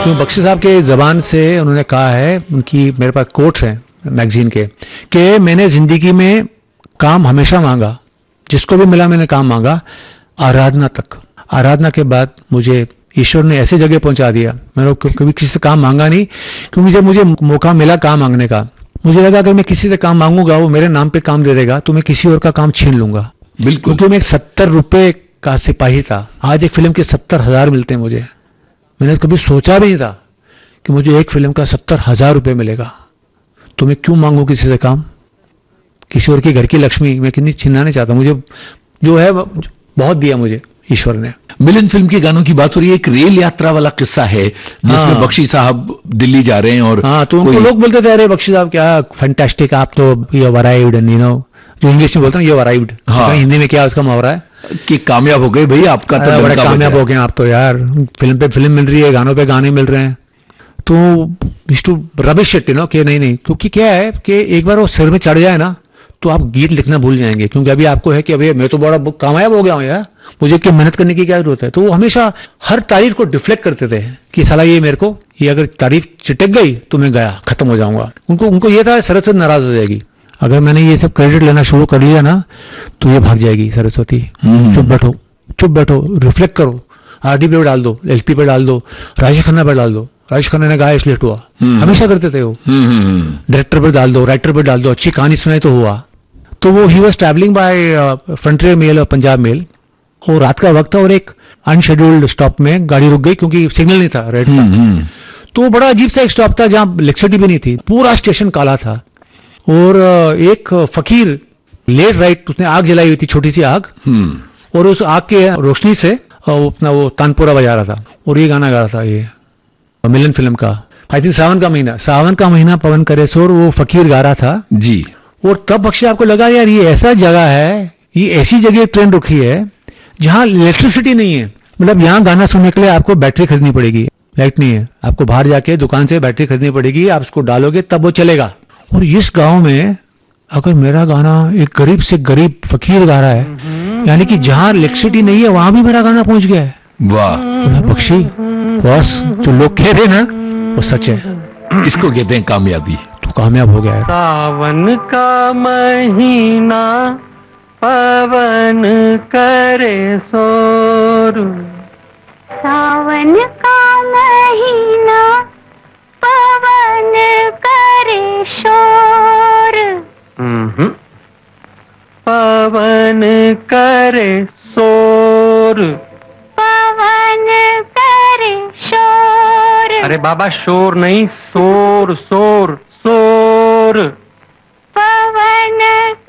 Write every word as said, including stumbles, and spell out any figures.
तो बख्शी साहब के जबान से उन्होंने कहा है, उनकी मेरे पास कोट्स हैं मैगजीन के, कि मैंने जिंदगी में काम हमेशा मांगा, जिसको भी मिला मैंने काम मांगा, आराधना तक। आराधना के बाद मुझे ईश्वर ने ऐसे जगह पहुंचा दिया, मैंने कभी किसी से काम मांगा नहीं, क्योंकि जब मुझे मौका मिला काम मांगने का, मुझे लगा अगर मैं किसी से काम मांगूंगा वो मेरे नाम पे काम दे देगा तो मैं किसी और का काम छीन लूंगा। बिल्कुल, क्योंकि मैं एक सत्तर रुपए का सिपाही था, आज एक फिल्म के सत्तर हजार मिलते हैं मुझे। मैंने कभी सोचा भी नहीं था कि मुझे एक फिल्म का सत्तर हजार रुपए मिलेगा, तो मैं क्यों मांगू किसी से काम? किसी और के घर की लक्ष्मी मैं कितनी छीनना नहीं चाहता, मुझे जो है बहुत दिया मुझे ईश्वर ने। मिलन फिल्म के गानों की बात हो रही है, एक रेल यात्रा वाला किस्सा है जिसमें हाँ। बख्शी साहब दिल्ली जा रहे हैं और हाँ, तो उनको लोग बोलते थे, अरे बख्शी साहब क्या फैंटास्टिक, आप तो यू अराइव्ड, यू नो, जो इंग्लिश में बोलते हैं यू अराइव्ड, हाँ। हिंदी में क्या उसका मुहावरा है कि कामयाब हो गए भाई, आपका तो बड़े कामयाब हो गए आप तो यार, फिल्म पे फिल्म मिल रही है, गानों पे गाने मिल रहे हैं। तो to rubbish it, you know, कि नहीं नहीं, क्योंकि क्या है कि एक बार वो सिर में चढ़ जाए ना तो आप गीत लिखना भूल जाएंगे, क्योंकि अभी आपको है कि अभी मैं तो बड़ा कामयाब हो गया हूं यार, मुझे क्या मेहनत करने की क्या जरूरत है। तो वो हमेशा हर तारीफ को डिफ्लेक्ट करते थे कि साला ये मेरे को, ये अगर तारीफ चिटक गई तो मैं गया, खत्म हो जाऊंगा। उनको उनको ये था सरस्वती नाराज हो जाएगी, अगर मैंने ये सब क्रेडिट लेना शुरू कर लिया ना तो ये भाग जाएगी सरस्वती। चुप बैठो, चुप बैठो, रिफ्लेक्ट करो, आरडी पे डाल दो, एलपी पे डाल दो, राजेश खन्ना पे डाल दो, राजेश खन्ना ने गाया इसलिए हुआ, हमेशा करते थे वो। डायरेक्टर पे डाल दो, राइटर पे डाल दो, अच्छी कहानी सुनाई तो हुआ। तो वो he was travelling by frontier mail और पंजाब मेल, और रात का वक्त था और एक अनशेड्यूल्ड स्टॉप में गाड़ी रुक गई क्योंकि सिग्नल नहीं था, रेड था। तो बड़ा अजीब सा एक स्टॉप था जहां इलेक्ट्रिसिटी भी नहीं थी, पूरा स्टेशन काला था, और एक फकीर लेट राइट, उसने आग जलाई हुई थी, छोटी सी आग, और उस आग के रोशनी से अपना वो तानपुरा बजा रहा था और ये गाना गा रहा था, ये मिलन फिल्म का, आई थिंक सावन का महीना, सावन का महीना पवन करे शोर, वो फकीर गा रहा था जी। और तब बख्शी आपको लगा यार ये ऐसा जगह है, ये ऐसी जगह ट्रेन रुकी है जहां इलेक्ट्रिसिटी नहीं है, मतलब यहां गाना सुनने के लिए आपको बैटरी खरीदनी पड़ेगी, लाइट नहीं है, आपको बाहर जाके दुकान से बैटरी खरीदनी पड़ेगी, आप उसको डालोगे तब वो चलेगा। और इस गांव में अगर मेरा गाना एक गरीब से गरीब फकीर गा रहा है, यानी कि जहां इलेक्ट्रिसिटी नहीं है वहां भी मेरा गाना पहुंच गया है। वाह बख्शी बॉस, जो लोग कह रहे हैं ना वो सच है, इसको कहते हैं कामयाबी। तो कामयाब हो गया है। सावन का महीना पवन करे शोर, सावन का महीना पवन करे शोर, पवन करे शोर, पवन करे शोर। अरे बाबा शोर नहीं, शोर शोर शोर। पवन